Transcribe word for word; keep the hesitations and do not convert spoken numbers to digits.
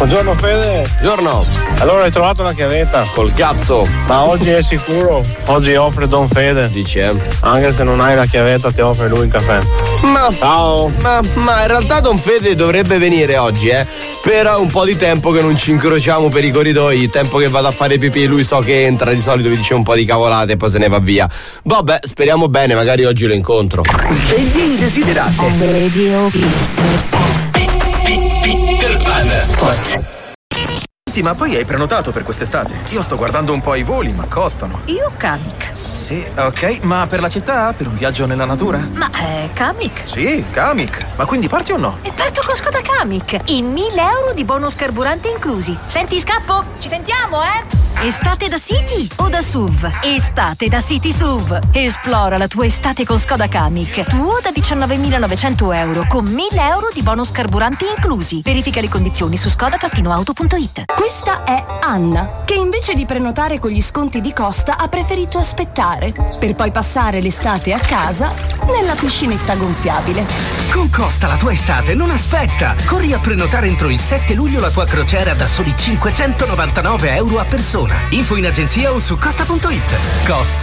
Buongiorno Fede. Buongiorno. Allora hai trovato la chiavetta? Col cazzo. Ma oggi è sicuro? Oggi offre Don Fede. Dici, eh? Anche se non hai la chiavetta ti offre lui il caffè. Ma, ciao. Ma, ma in realtà Don Fede dovrebbe venire oggi, eh? Per un po' di tempo che non ci incrociamo per i corridoi, il tempo che vado a fare pipì, lui so che entra, di solito vi dice un po' di cavolate e poi se ne va via. Vabbè, speriamo bene, magari oggi lo incontro. Degli indesiderati. Radio Spot. Ma poi hai prenotato per quest'estate? Io sto guardando un po' i voli, ma costano. Io Kamiq. Sì, ok, ma per la città? Per un viaggio nella natura? Ma è Kamiq? Sì, Kamiq. Ma quindi parti o no? E parto con Skoda Kamiq. In mille euro di bonus carburante inclusi. Senti, scappo? Ci sentiamo, eh? Estate da City o da S U V? Estate da City S U V. Esplora la tua estate con Skoda Kamiq. Tuo da diciannovemilanovecento euro con mille euro di bonus carburante inclusi. Verifica le condizioni su skoda auto punto it. Questa è Anna, che invece di prenotare con gli sconti di Costa ha preferito aspettare, per poi passare l'estate a casa nella piscinetta gonfiabile. Con Costa la tua estate non aspetta! Corri a prenotare entro il sette luglio la tua crociera da soli cinquecentonovantanove euro a persona. Info in agenzia o su costa punto it. Costa.